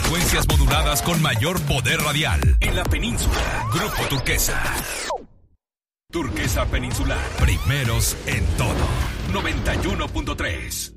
frecuencias moduladas con mayor poder radial en la península. Grupo Turquesa. Turquesa Peninsular. Primeros en todo. 91.3.